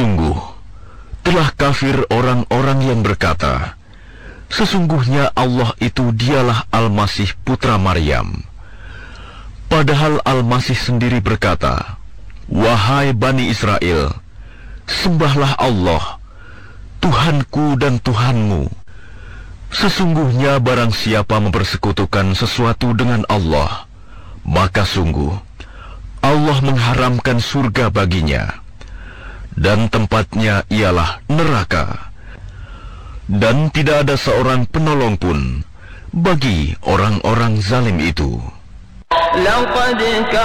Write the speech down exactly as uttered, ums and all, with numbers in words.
Sungguh, telah kafir orang-orang yang berkata, sesungguhnya Allah itu dialah Al-Masih putra Maryam. Padahal Al-Masih sendiri berkata, wahai Bani Israel, sembahlah Allah, Tuhanku dan Tuhanmu. Sesungguhnya barang siapa mempersekutukan sesuatu dengan Allah, maka sungguh Allah mengharamkan surga baginya, dan tempatnya ialah neraka. Dan tidak ada seorang penolong pun bagi orang-orang zalim itu.